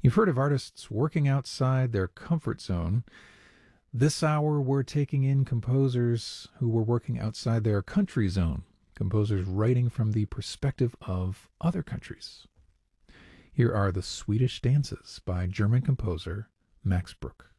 You've heard of artists working outside their comfort zone. This hour, we're taking in composers who were working outside their country zone, composers writing from the perspective of other countries. Here are the Swedish Dances by German composer Max Bruch.